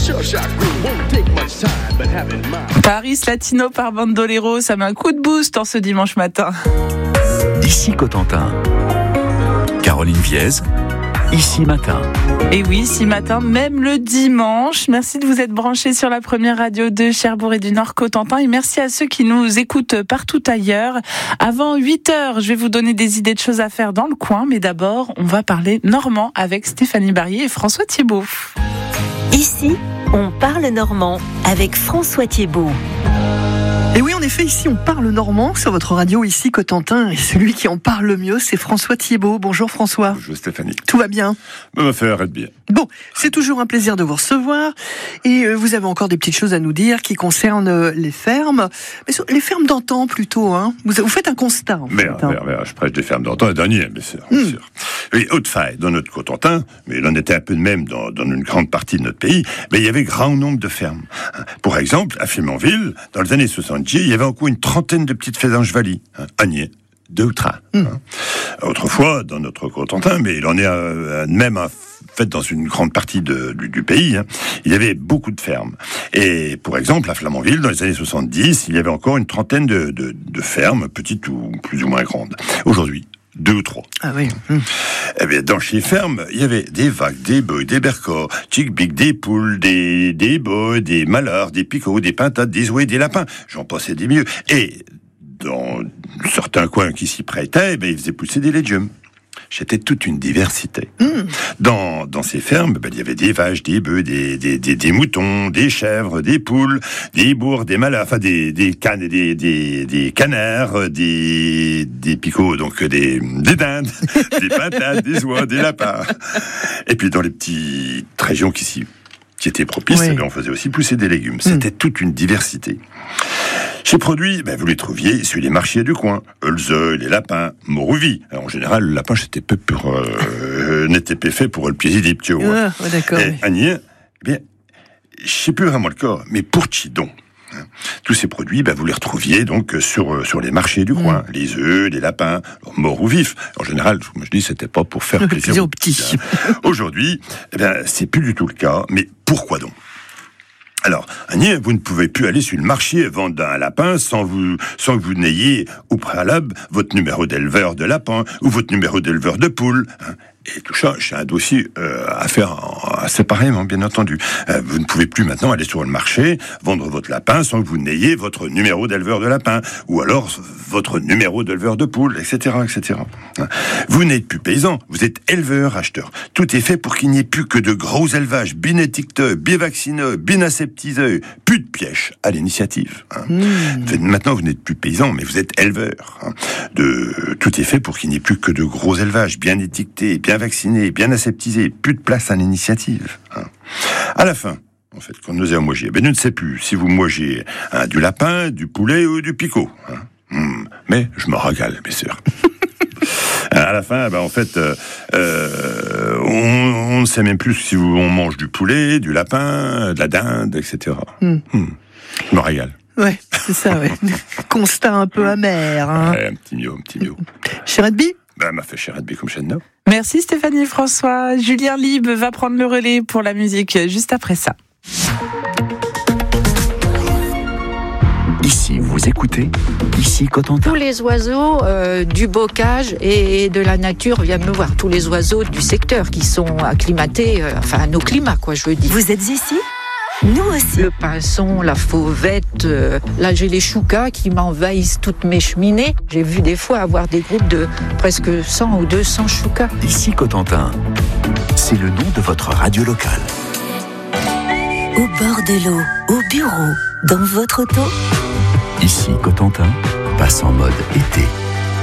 Paris Latino par Bandolero, ça met un coup de boost en ce dimanche matin. Ici Cotentin. Caroline Viez, Ici Matin. Et oui, Ici Matin, même le dimanche. Merci de vous être branchés sur la première radio de Cherbourg et du Nord Cotentin. Et merci à ceux qui nous écoutent partout ailleurs. Avant 8h, je vais vous donner des idées de choses à faire dans le coin. Mais d'abord, on va parler normand avec Stéphanie Barrier et François Thiebaud. Ici, on parle normand avec François Thiebaud. Et oui, en effet, ici, on parle normand sur votre radio, ici, Cotentin. Et celui qui en parle le mieux, c'est François Thiebaud. Bonjour François. Bonjour Stéphanie. Tout va bien? Ma affaire arrête bien. Bon, c'est toujours un plaisir de vous recevoir. Et vous avez encore des petites choses à nous dire qui concernent les fermes. Mais les fermes d'antan plutôt, hein. Vous faites un constat, en fait. Je prêche des fermes d'antan et dernier, bien sûr. Oui, Haute-Faille, dans notre Cotentin, mais il en était un peu de même dans une grande partie de notre pays, mais il y avait grand nombre de fermes. Pour exemple, à Flémonville, dans les années 70, il y avait encore une trentaine de petites faisanges-valies. Agnier, 2 ou 3. Autrefois, dans notre Cotentin, mais il en est même fait dans une grande partie du pays, il y avait beaucoup de fermes. Et pour exemple, à Flamanville, dans les années 70, il y avait encore une trentaine de fermes, petites ou plus ou moins grandes. Aujourd'hui, 2 ou 3. Ah oui. Eh bien, dans ces fermes, il y avait des vaches, des bœufs, des bercots, chic-bic, des poules, des bœufs, des malards, des picots, des pintades, des ouets, des lapins. J'en passais des mieux. Et dans certains coins qui s'y prêtaient, ils faisaient pousser des légumes. C'était toute une diversité. Dans ces fermes, il y avait des vaches, des bœufs, des moutons, des chèvres, des poules, des bourgs, des malards, enfin des cannes, des canards, des picots, donc des dindes, des pintades, des oies, des lapins. Et puis dans les petites régions qui étaient propices, on faisait aussi pousser des légumes. C'était toute une diversité. Ces produits, vous les trouviez sur les marchés du coin. Les œufs, les lapins, Morouvi. En général, le lapin, n'était pas fait pour le plaisir des petits. D'accord. Et Agnier, je sais plus vraiment le cas, mais pour Chidon. Tous ces produits, vous les retrouviez donc sur les marchés du coin. Les œufs, les lapins, morts ou vifs. En général, comme je dis, c'était pas pour faire plaisir aux petits. Aujourd'hui, c'est plus du tout le cas. Mais pourquoi donc? Alors, Agnier, vous ne pouvez plus aller sur le marché vendre un lapin sans que vous n'ayez au préalable votre numéro d'éleveur de lapin ou votre numéro d'éleveur de poule. Et tout ça, c'est un dossier à faire séparément, bien entendu. Vous ne pouvez plus maintenant aller sur le marché, vendre votre lapin sans que vous n'ayez votre numéro d'éleveur de lapin, ou alors votre numéro d'éleveur de poule, etc., etc. Vous n'êtes plus paysan, vous êtes éleveur, acheteur. Tout est fait pour qu'il n'y ait plus que de gros élevages, bien étiquetés, bien vaccinés, bien aseptisés, plus de pièges à l'initiative. Maintenant, vous n'êtes plus paysan, mais vous êtes éleveur. Tout est fait pour qu'il n'y ait plus que de gros élevages, bien étiquetés, bien vaccinés, bien aseptisés, plus de place à l'initiative. À la fin, en fait, quand nous allons manger, je ne sais plus si vous mangez du lapin, du poulet ou du picot. Mais je me régale, bien sûr. À la fin, en fait, on ne sait même plus si on mange du poulet, du lapin, de la dinde, etc. Je me régale. Ouais, c'est ça, ouais. Constat un peu amer. Ouais, un petit mieux. Cher Edby? M'a fait cher Edby comme chaîne. Merci Stéphanie et François. Julien Lieb va prendre le relais pour la musique juste après ça. Ici, vous écoutez, ici Cotentin. Tous les oiseaux du bocage et de la nature viennent me voir. Tous les oiseaux du secteur qui sont acclimatés, à nos climats, je veux dire. Vous êtes ici? Nous aussi. Le pinson, la fauvette, là j'ai les choucas qui m'envahissent toutes mes cheminées. J'ai vu des fois avoir des groupes de presque 100 ou 200 choucas. Ici Cotentin, c'est le nom de votre radio locale. Au bord de l'eau, au bureau, dans votre auto. Ici Cotentin passe en mode été.